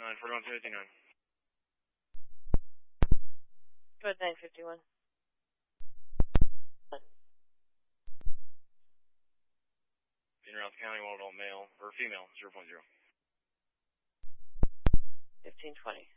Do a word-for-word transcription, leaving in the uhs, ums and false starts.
nine forty-one fifty-nine. Go ahead, nine fifty-one. In Rouse County, one adult male, or female, zero point zero. fifteen twenty.